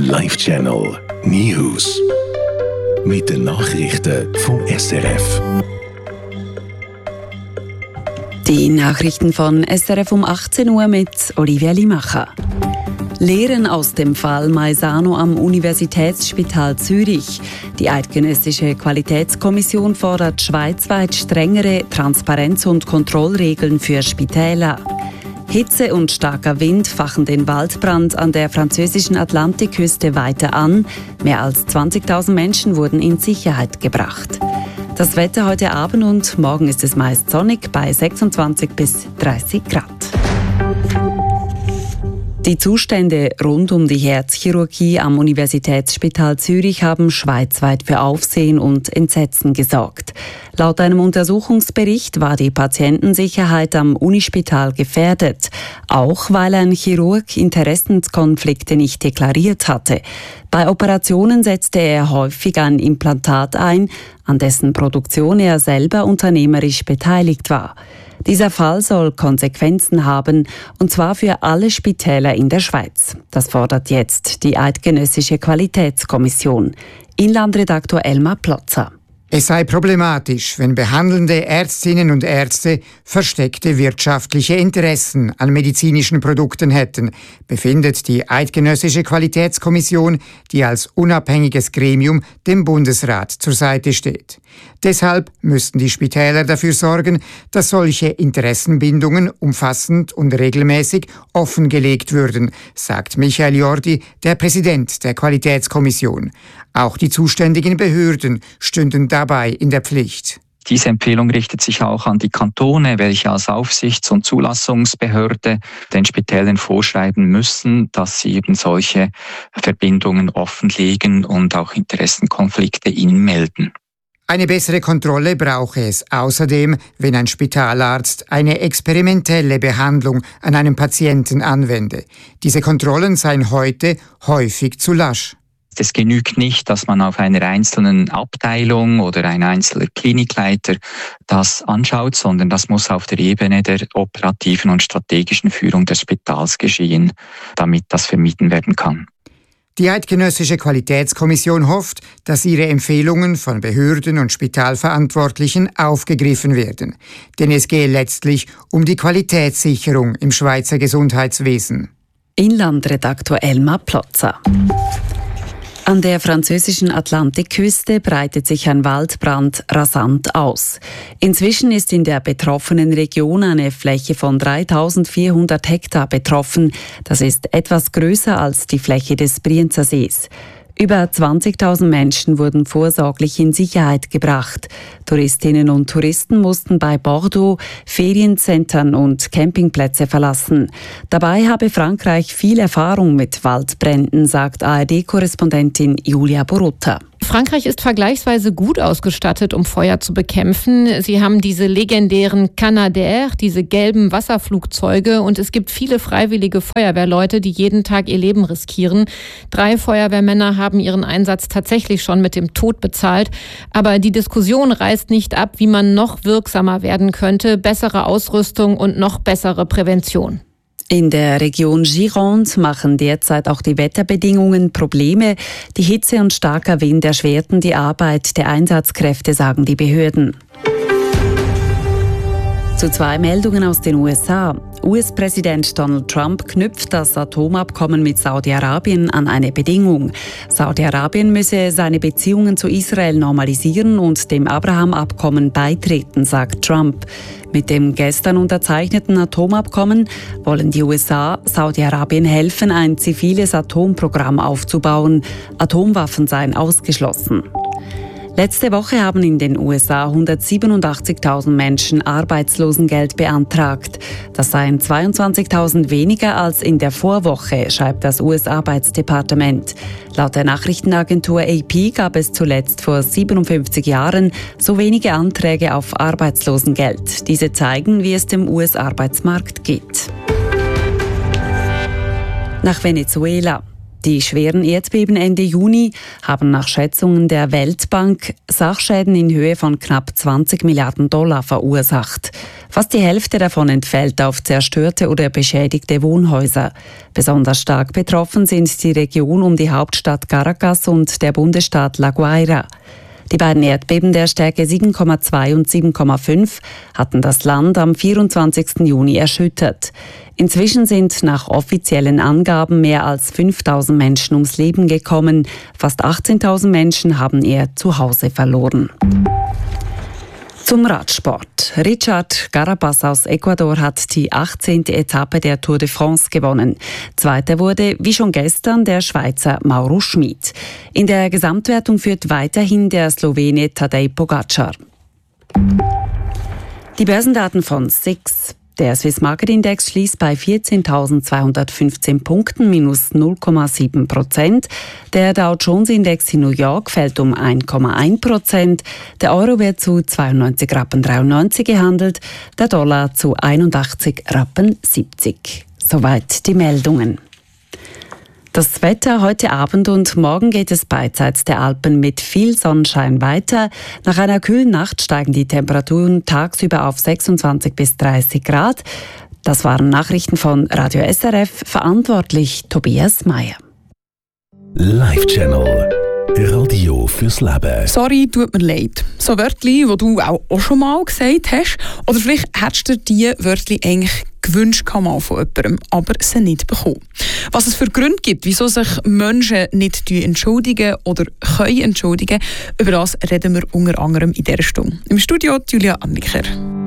Live Channel News. Mit den Nachrichten vom SRF. Die Nachrichten von SRF um 18 Uhr mit Olivia Limacher. Lehren aus dem Fall Maisano am Universitätsspital Zürich. Die Eidgenössische Qualitätskommission fordert schweizweit strengere Transparenz- und Kontrollregeln für Spitäler. Hitze und starker Wind fachen den Waldbrand an der französischen Atlantikküste weiter an. Mehr als 20.000 Menschen wurden in Sicherheit gebracht. Das Wetter heute Abend und morgen ist es meist sonnig bei 26 bis 30 Grad. Die Zustände rund um die Herzchirurgie am Universitätsspital Zürich haben schweizweit für Aufsehen und Entsetzen gesorgt. Laut einem Untersuchungsbericht war die Patientensicherheit am Unispital gefährdet, auch weil ein Chirurg Interessenskonflikte nicht deklariert hatte. Bei Operationen setzte er häufig ein Implantat ein, an dessen Produktion er selber unternehmerisch beteiligt war. Dieser Fall soll Konsequenzen haben, und zwar für alle Spitäler in der Schweiz. Das fordert jetzt die Eidgenössische Qualitätskommission. Inlandredaktor Elmar Plotzer. Es sei problematisch, wenn behandelnde Ärztinnen und Ärzte versteckte wirtschaftliche Interessen an medizinischen Produkten hätten, befindet die Eidgenössische Qualitätskommission, die als unabhängiges Gremium dem Bundesrat zur Seite steht. Deshalb müssten die Spitäler dafür sorgen, dass solche Interessenbindungen umfassend und regelmäßig offengelegt würden, sagt Michael Jordi, der Präsident der Qualitätskommission. Auch die zuständigen Behörden stünden dabei in der Pflicht. Diese Empfehlung richtet sich auch an die Kantone, welche als Aufsichts- und Zulassungsbehörde den Spitälern vorschreiben müssen, dass sie eben solche Verbindungen offenlegen und auch Interessenkonflikte ihnen melden. Eine bessere Kontrolle brauche es außerdem, wenn ein Spitalarzt eine experimentelle Behandlung an einem Patienten anwende. Diese Kontrollen seien heute häufig zu lasch. Es genügt nicht, dass man auf einer einzelnen Abteilung oder ein einzelner Klinikleiter das anschaut, sondern das muss auf der Ebene der operativen und strategischen Führung des Spitals geschehen, damit das vermieden werden kann. Die Eidgenössische Qualitätskommission hofft, dass ihre Empfehlungen von Behörden und Spitalverantwortlichen aufgegriffen werden. Denn es gehe letztlich um die Qualitätssicherung im Schweizer Gesundheitswesen. Inlandredaktor Elmar Plotzer. An der französischen Atlantikküste breitet sich ein Waldbrand rasant aus. Inzwischen ist in der betroffenen Region eine Fläche von 3.400 Hektar betroffen. Das ist etwas größer als die Fläche des Brienzer Sees. Über 20.000 Menschen wurden vorsorglich in Sicherheit gebracht. Touristinnen und Touristen mussten bei Bordeaux Ferienzentren und Campingplätze verlassen. Dabei habe Frankreich viel Erfahrung mit Waldbränden, sagt ARD-Korrespondentin Julia Borutta. Frankreich ist vergleichsweise gut ausgestattet, um Feuer zu bekämpfen. Sie haben diese legendären Canadair, diese gelben Wasserflugzeuge, und es gibt viele freiwillige Feuerwehrleute, die jeden Tag ihr Leben riskieren. 3 Feuerwehrmänner haben ihren Einsatz tatsächlich schon mit dem Tod bezahlt. Aber die Diskussion reißt nicht ab, wie man noch wirksamer werden könnte. Bessere Ausrüstung und noch bessere Prävention. In der Region Gironde machen derzeit auch die Wetterbedingungen Probleme. Die Hitze und starker Wind erschwerten die Arbeit der Einsatzkräfte, sagen die Behörden. Zu 2 Meldungen aus den USA. US-Präsident Donald Trump knüpft das Atomabkommen mit Saudi-Arabien an eine Bedingung. Saudi-Arabien müsse seine Beziehungen zu Israel normalisieren und dem Abraham-Abkommen beitreten, sagt Trump. Mit dem gestern unterzeichneten Atomabkommen wollen die USA Saudi-Arabien helfen, ein ziviles Atomprogramm aufzubauen. Atomwaffen seien ausgeschlossen. Letzte Woche haben in den USA 187.000 Menschen Arbeitslosengeld beantragt. Das seien 22.000 weniger als in der Vorwoche, schreibt das US-Arbeitsdepartement. Laut der Nachrichtenagentur AP gab es zuletzt vor 57 Jahren so wenige Anträge auf Arbeitslosengeld. Diese zeigen, wie es dem US-Arbeitsmarkt geht. Nach Venezuela. Die schweren Erdbeben Ende Juni haben nach Schätzungen der Weltbank Sachschäden in Höhe von knapp 20 Milliarden Dollar verursacht. Fast die Hälfte davon entfällt auf zerstörte oder beschädigte Wohnhäuser. Besonders stark betroffen sind die Region um die Hauptstadt Caracas und der Bundesstaat La Guaira. Die beiden Erdbeben der Stärke 7,2 und 7,5 hatten das Land am 24. Juni erschüttert. Inzwischen sind nach offiziellen Angaben mehr als 5.000 Menschen ums Leben gekommen. Fast 18.000 Menschen haben ihr Zuhause verloren. Zum Radsport. Richard Carapaz aus Ecuador hat die 18. Etappe der Tour de France gewonnen. Zweiter wurde, wie schon gestern, der Schweizer Mauro Schmid. In der Gesamtwertung führt weiterhin der Slowene Tadej Pogačar. Die Börsendaten von SIX. Der Swiss Market Index schließt bei 14.215 Punkten, minus 0,7%. Der Dow Jones Index in New York fällt um 1,1%. Der Euro wird zu 92,93 Rappen gehandelt, der Dollar zu 81,70 Rappen. Soweit die Meldungen. Das Wetter heute Abend und morgen geht es beidseits der Alpen mit viel Sonnenschein weiter. Nach einer kühlen Nacht steigen die Temperaturen tagsüber auf 26 bis 30 Grad. Das waren Nachrichten von Radio SRF, verantwortlich Tobias Meyer. Live-Channel. Radio fürs Leben. Sorry, tut mir leid. So Wörter, die du auch schon mal gesagt hast. Oder vielleicht hättest du dir diese Wörter eigentlich gewünscht mal von jemandem, aber sie nicht bekommen. Was es für Gründe gibt, wieso sich Menschen nicht entschuldigen oder können entschuldigen, über das reden wir unter anderem in dieser Stunde. Im Studio Julia Anliker.